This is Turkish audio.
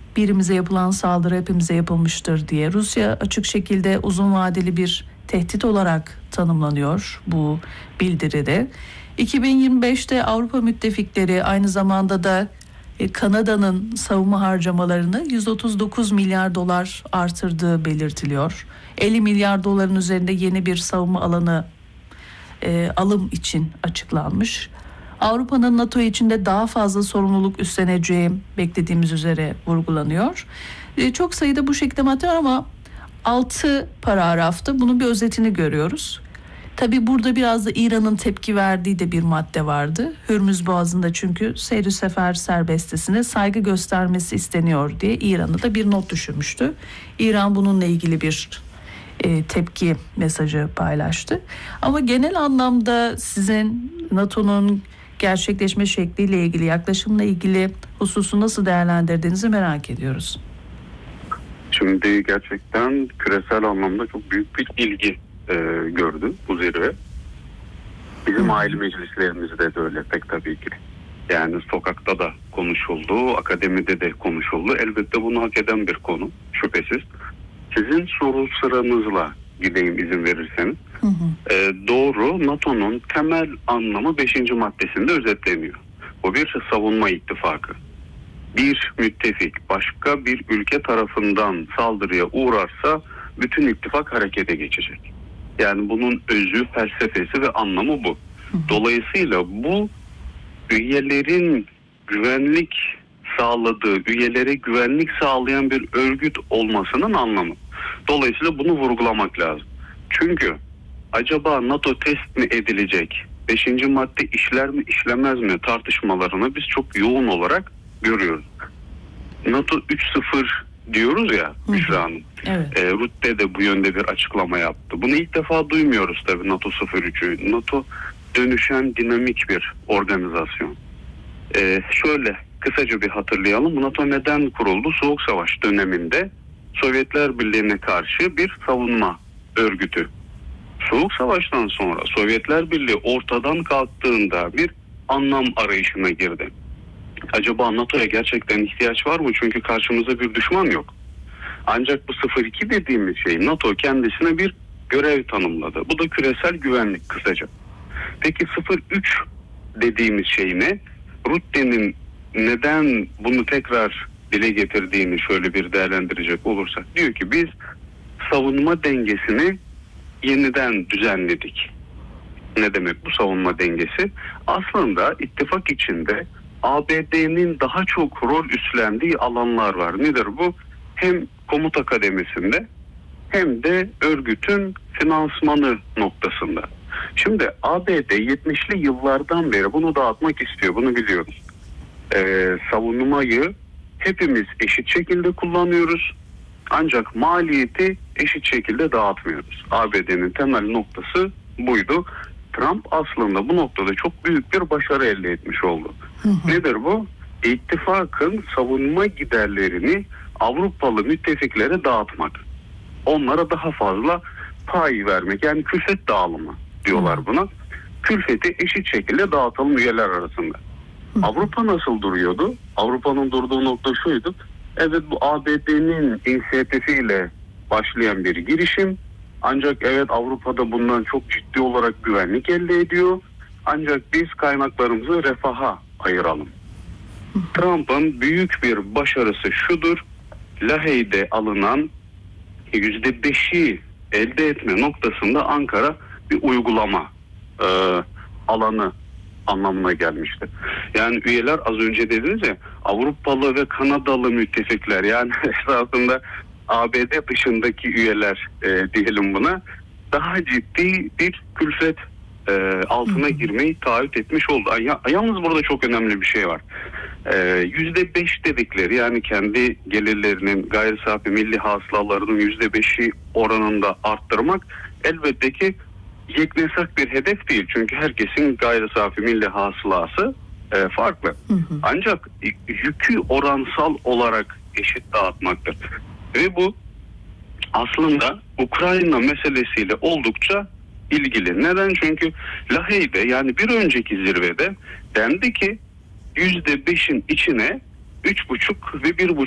birimize yapılan saldırı hepimize yapılmıştır diye. Rusya açık şekilde uzun vadeli bir tehdit olarak tanımlanıyor bu bildiride. 2025'te Avrupa müttefikleri aynı zamanda da Kanada'nın savunma harcamalarını 139 milyar dolar artırdığı belirtiliyor. 50 milyar doların üzerinde yeni bir savunma alanı alım için açıklanmış. Avrupa'nın NATO içinde daha fazla sorumluluk üstleneceği beklediğimiz üzere vurgulanıyor. Çok sayıda bu şekilde madde var ama 6 paragrafta bunun bir özetini görüyoruz. Tabii burada biraz da İran'ın tepki verdiği de bir madde vardı. Hürmüz Boğazı'nda çünkü seyr-i sefer serbestisine saygı göstermesi isteniyor diye İran'a da bir not düşürmüştü. İran bununla ilgili bir tepki mesajı paylaştı. Ama genel anlamda sizin NATO'nun gerçekleşme şekliyle ilgili, yaklaşımla ilgili hususu nasıl değerlendirdiğinizi merak ediyoruz. Şimdi gerçekten küresel anlamda çok büyük bir ilgi gördü bu zirve. Bizim aile meclislerimizde de öyle pek tabii ki. Yani sokakta da konuşuldu, akademide de konuşuldu. Elbette bunu hak eden bir konu, şüphesiz. Sizin soru sıranızla gideyim izin verirseniz. Doğru, NATO'nun temel anlamı 5. maddesinde özetleniyor. Bu bir savunma ittifakı. Bir müttefik başka bir ülke tarafından saldırıya uğrarsa bütün ittifak harekete geçecek. Yani bunun özü, felsefesi ve anlamı bu. Dolayısıyla bu üyelerin güvenlik sağladığı, üyelere güvenlik sağlayan bir örgüt olmasının anlamı. Dolayısıyla bunu vurgulamak lazım. Çünkü acaba NATO test mi edilecek, 5. madde işler mi işlemez mi tartışmalarını biz çok yoğun olarak görüyoruz. NATO 3.0 diyoruz ya Büşra Hanım. Evet. Rutte de bu yönde bir açıklama yaptı. Bunu ilk defa duymuyoruz tabii NATO 03'ü. NATO dönüşen dinamik bir organizasyon. Şöyle kısaca bir hatırlayalım. NATO neden kuruldu? Soğuk Savaş döneminde Sovyetler Birliği'ne karşı bir savunma örgütü. Soğuk Savaş'tan sonra Sovyetler Birliği ortadan kalktığında bir anlam arayışına girdi. Acaba NATO'ya gerçekten ihtiyaç var mı? Çünkü karşımızda bir düşman yok. Ancak bu 02 dediğimiz şey NATO kendisine bir görev tanımladı. Bu da küresel güvenlik kısaca. Peki 03 dediğimiz şey ne? Rutte'nin neden bunu tekrar dile getirdiğini şöyle bir değerlendirecek olursak. Diyor ki biz savunma dengesini yeniden düzenledik. Ne demek bu savunma dengesi? Aslında ittifak içinde ABD'nin daha çok rol üstlendiği alanlar var. Nedir bu? Hem komuta kademesinde hem de örgütün finansmanı noktasında. Şimdi ABD 70'li yıllardan beri bunu dağıtmak istiyor. Bunu biliyoruz. Savunmayı hepimiz eşit şekilde kullanıyoruz. Ancak maliyeti eşit şekilde dağıtmıyoruz. ABD'nin temel noktası buydu. Trump aslında bu noktada çok büyük bir başarı elde etmiş oldu. Nedir bu? İttifakın savunma giderlerini Avrupalı müttefiklere dağıtmak. Onlara daha fazla pay vermek. Yani külfet dağılımı diyorlar buna. Külfeti eşit şekilde dağıtalım üyeler arasında. Avrupa nasıl duruyordu? Avrupa'nın durduğu nokta şuydu. Evet, bu ABD'nin inisiyatifiyle başlayan bir girişim. Ancak evet, Avrupa'da bundan çok ciddi olarak güvenlik elde ediyor. Ancak biz kaynaklarımızı refaha ayıralım. Trump'ın büyük bir başarısı şudur. Lahey'de alınan %5'i elde etme noktasında Ankara bir uygulama alanı anlamına gelmişti. Yani üyeler, az önce dediniz ya, Avrupalı ve Kanadalı müttefikler, yani esasında ABD dışındaki üyeler diyelim buna, daha ciddi bir külfet altına girmeyi taahhüt etmiş oldu. Yalnız burada çok önemli bir şey var. %5 dedikleri, yani kendi gelirlerinin, gayri safi milli hasılalarının %5'i oranında arttırmak elbette ki yeknesak bir hedef değil. Çünkü herkesin gayri safi milli hasılası farklı. Ancak yükü oransal olarak eşit dağıtmaktır. Ve bu aslında Ukrayna meselesiyle oldukça ilgili. Neden? Çünkü Lahey'de, yani bir önceki zirvede dendi ki %5'in içine 3,5 ve 1,5